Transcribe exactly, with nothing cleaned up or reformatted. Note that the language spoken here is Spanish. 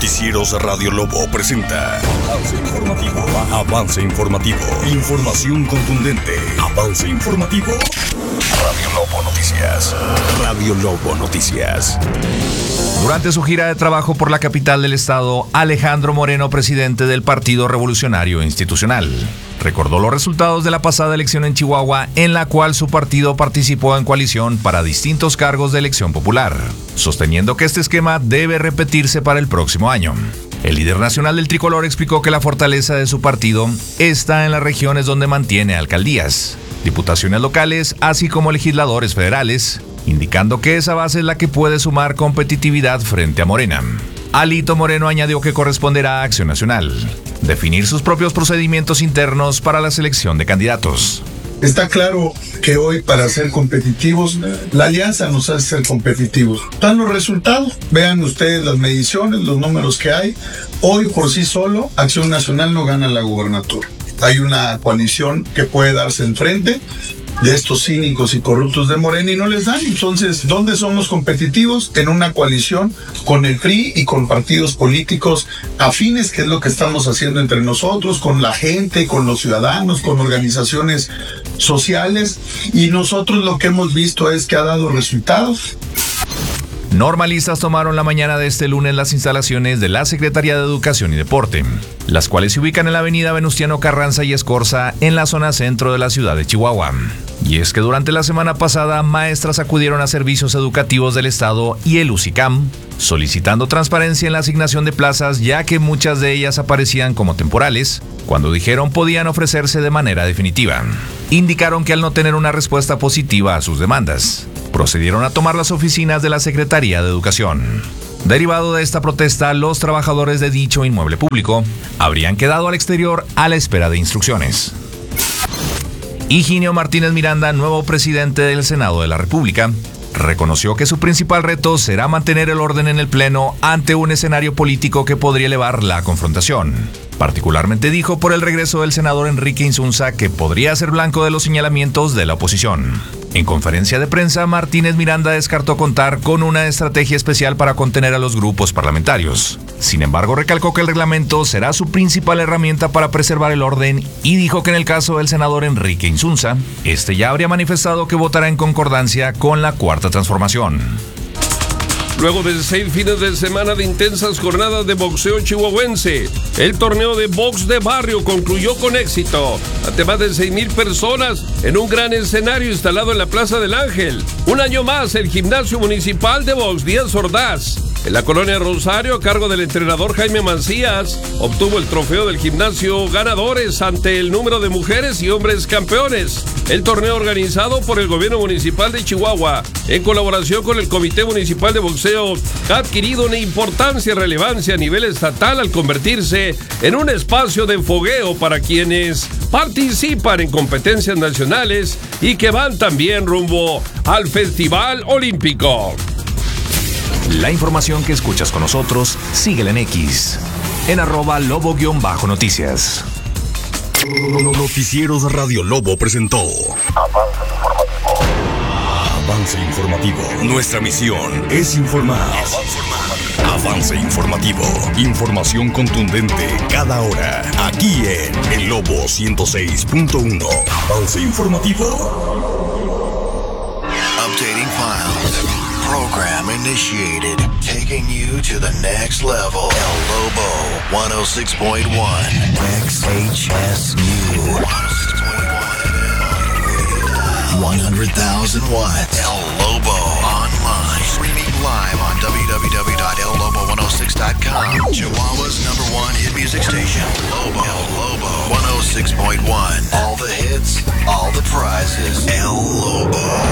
Noticieros Radio Lobo presenta Avance Informativo. Avance Informativo. Información contundente. Avance Informativo. Radio Lobo Noticias. Radio Lobo Noticias. Durante su gira de trabajo por la capital del estado, Alejandro Moreno, presidente del Partido Revolucionario Institucional, recordó los resultados de la pasada elección en Chihuahua, en la cual su partido participó en coalición para distintos cargos de elección popular, sosteniendo que este esquema debe repetirse para el próximo año. El líder nacional del tricolor explicó que la fortaleza de su partido está en las regiones donde mantiene alcaldías, diputaciones locales, así como legisladores federales, indicando que esa base es la que puede sumar competitividad frente a Morena. Alito Moreno añadió que corresponderá a Acción Nacional definir sus propios procedimientos internos para la selección de candidatos. Está claro que hoy, para ser competitivos, la alianza nos hace ser competitivos. Están los resultados, vean ustedes las mediciones, los números que hay. Hoy por sí solo, Acción Nacional no gana la gubernatura. Hay una coalición que puede darse enfrente de estos cínicos y corruptos de Morena y no les dan. Entonces, ¿dónde son los competitivos? En una coalición con el P R I y con partidos políticos afines, que es lo que estamos haciendo entre nosotros, con la gente, con los ciudadanos, con organizaciones sociales, y nosotros lo que hemos visto es que ha dado resultados. Normalistas tomaron la mañana de este lunes las instalaciones de la Secretaría de Educación y Deporte, las cuales se ubican en la avenida Venustiano Carranza y Escorza, en la zona centro de la ciudad de Chihuahua. Y es que durante la semana pasada, maestras acudieron a servicios educativos del estado y el U C I C A M, solicitando transparencia en la asignación de plazas, ya que muchas de ellas aparecían como temporales, cuando dijeron podían ofrecerse de manera definitiva. Indicaron que al no tener una respuesta positiva a sus demandas, procedieron a tomar las oficinas de la Secretaría de Educación. Derivado de esta protesta, los trabajadores de dicho inmueble público habrían quedado al exterior a la espera de instrucciones. Higinio Martínez Miranda, nuevo presidente del Senado de la República, reconoció que su principal reto será mantener el orden en el Pleno ante un escenario político que podría elevar la confrontación. Particularmente dijo por el regreso del senador Enrique Insunza, que podría ser blanco de los señalamientos de la oposición. En conferencia de prensa, Martínez Miranda descartó contar con una estrategia especial para contener a los grupos parlamentarios. Sin embargo, recalcó que el reglamento será su principal herramienta para preservar el orden y dijo que en el caso del senador Enrique Insunza, este ya habría manifestado que votará en concordancia con la Cuarta Transformación. Luego de seis fines de semana de intensas jornadas de boxeo chihuahuense, el torneo de box de barrio concluyó con éxito ante más de seis mil personas en un gran escenario instalado en la Plaza del Ángel. Un año más, el Gimnasio Municipal de Box Díaz Ordaz, en la colonia Rosario, a cargo del entrenador Jaime Mancías, obtuvo el trofeo del gimnasio ganadores ante el número de mujeres y hombres campeones. El torneo, organizado por el gobierno municipal de Chihuahua, en colaboración con el Comité Municipal de Boxeo, ha adquirido una importancia y relevancia a nivel estatal al convertirse en un espacio de fogueo para quienes participan en competencias nacionales y que van también rumbo al Festival Olímpico. La información que escuchas con nosotros, síguela en X, en arroba lobo-noticias. Noticieros Radio Lobo presentó Avance Informativo. Avance Informativo. Nuestra misión es informar. Avance Informativo. Información contundente cada hora. Aquí en El Lobo ciento seis punto uno. Avance Informativo. Updating files. Program initiated. Taking you to the next level. El Lobo one oh six point one. X H S U. one hundred thousand watts. El Lobo online. Streaming live on w w w dot el lobo one oh six dot com. Chihuahua's number one hit music station. Lobo. El Lobo one oh six point one. All the hits, all the prizes. El Lobo.